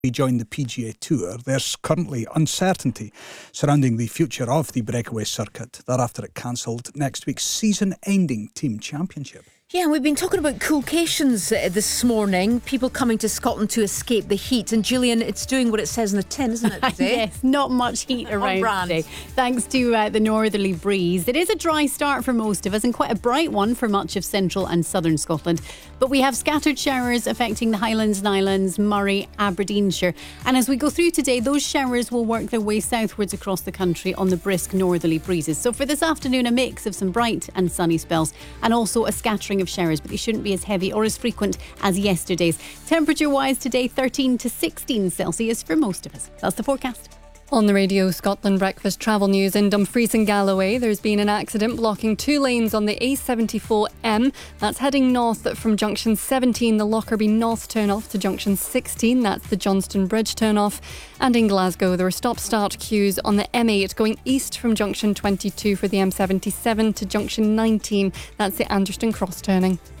Join the PGA Tour. There's currently uncertainty surrounding the future of the breakaway circuit. That after it cancelled next week's season-ending team championship. Yeah, we've been talking about coolcations this morning. People coming to Scotland to escape the heat. And Gillian, it's doing what it says in the tin, isn't it, today? Yes, not much heat around today, thanks to the northerly breeze. It is a dry start for most of us and quite a bright one for much of central and southern Scotland. But we have scattered showers affecting the Highlands and Islands, Moray, Aberdeenshire. And as we go through today, those showers will work their way southwards across the country on the brisk northerly breezes. So for this afternoon, a mix of some bright and sunny spells and also a scattering of showers, but they shouldn't be as heavy or as frequent as yesterday's. Temperature-wise today, 13 to 16 Celsius for most of us. That's the forecast. On the Radio Scotland Breakfast Travel News, in Dumfries and Galloway, there's been an accident blocking 2 lanes on the A74M. That's heading north from junction 17, the Lockerbie North turn-off, to junction 16. That's the Johnston Bridge turn-off. And in Glasgow, there are stop-start queues on the M8 going east from junction 22 for the M77 to junction 19. That's the Anderston Cross turning.